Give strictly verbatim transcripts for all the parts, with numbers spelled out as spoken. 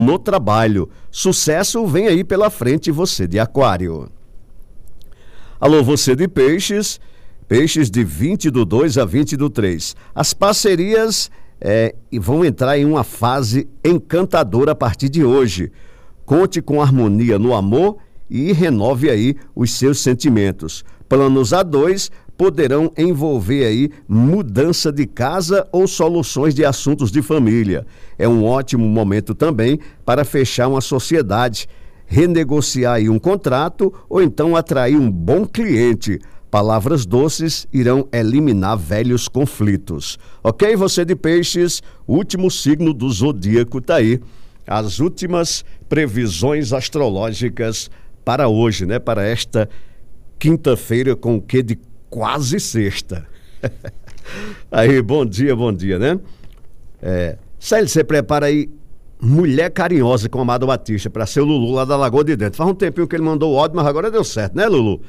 no trabalho. Sucesso vem aí pela frente, você de Aquário. Alô, você de Peixes, Peixes de vinte do dois a vinte do três. As parcerias é, vão entrar em uma fase encantadora a partir de hoje. Conte com harmonia no amor e renove aí os seus sentimentos. Planos A dois poderão envolver aí mudança de casa ou soluções de assuntos de família. É um ótimo momento também para fechar uma sociedade, renegociar aí um contrato ou então atrair um bom cliente. Palavras doces irão eliminar velhos conflitos. Ok, você de Peixes, último signo do zodíaco tá aí. As últimas previsões astrológicas para hoje, né? Para esta quinta-feira com o quê de quase sexta. Aí, bom dia, bom dia, né? É, Célio, você prepara aí Mulher Carinhosa com Amado Batista para ser o Lulu lá da Lagoa de Dentro. Faz um tempinho que ele mandou o áudio, mas agora deu certo, né, Lulu?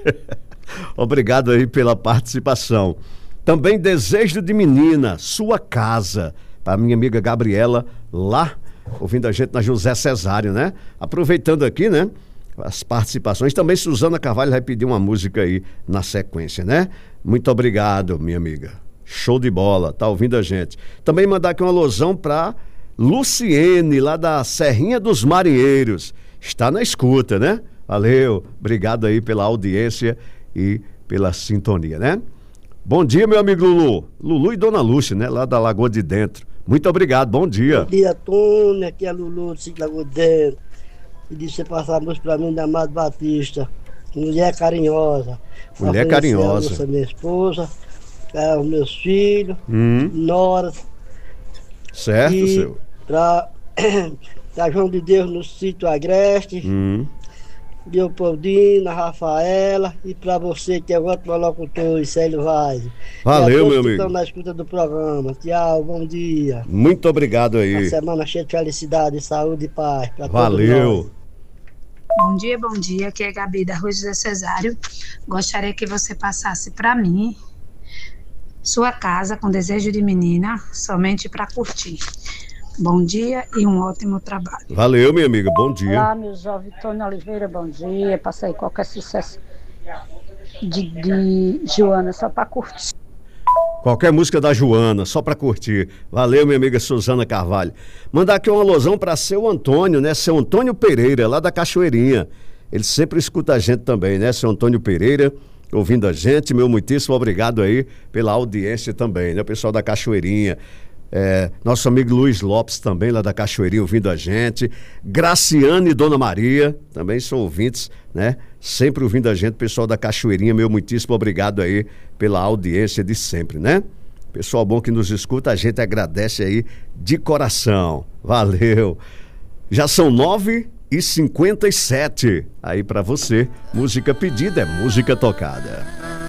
Obrigado aí pela participação. Também Desejo de Menina, Sua Casa, para minha amiga Gabriela, lá, ouvindo a gente na José Cesário, né? Aproveitando aqui, né? As participações. Também Suzana Carvalho vai pedir uma música aí na sequência, né? Muito obrigado, minha amiga. Show de bola, tá ouvindo a gente. Também mandar aqui uma alusão para Luciene, lá da Serrinha dos Marinheiros. Está na escuta, né? Valeu, obrigado aí pela audiência e pela sintonia, né? Bom dia, meu amigo Lulu. Lulu e Dona Lúcia, né? Lá da Lagoa de Dentro. Muito obrigado, bom dia. Bom dia, Tony. Aqui é Lulu, do Ciclo Lagoa de Dentro. E disse você passar a música pra mim da Amado Batista. Mulher Carinhosa. Mulher Carinhosa. Lúcia, minha esposa, é, os meus filhos, hum. noras. Certo, e seu. Pra, pra João de Deus no sítio Agreste. Hum. Leopoldina, Rafaela, e para você que é o ótimo locutor, Célio Vaz. Valeu, meu amigo. Estão na escuta do programa. Tchau, bom dia. Muito obrigado aí. Uma semana cheia de felicidade, saúde e paz. Valeu. Bom dia, bom dia. Aqui é Gabi da Rua José Cesário. Gostaria que você passasse para mim Sua Casa com Desejo de Menina, somente para curtir. Bom dia e um ótimo trabalho. Valeu, minha amiga, bom dia. Olá, meu jovem Tony Oliveira, bom dia. Passa aí qualquer sucesso de, de Joana, só para curtir. Qualquer música da Joana, só para curtir. Valeu, minha amiga Suzana Carvalho. Mandar aqui uma alusão para seu Antônio, né? Seu Antônio Pereira, lá da Cachoeirinha. Ele sempre escuta a gente também, né? Seu Antônio Pereira, ouvindo a gente. Meu muitíssimo obrigado aí pela audiência também, né? O pessoal da Cachoeirinha. É, nosso amigo Luiz Lopes também, lá da Cachoeirinha, ouvindo a gente. Graciane e Dona Maria, também são ouvintes, né? Sempre ouvindo a gente, pessoal da Cachoeirinha, meu muitíssimo obrigado aí pela audiência de sempre, né? Pessoal bom que nos escuta, a gente agradece aí de coração. Valeu! Já são nove e cinquenta e sete aí pra você. Música pedida é música tocada.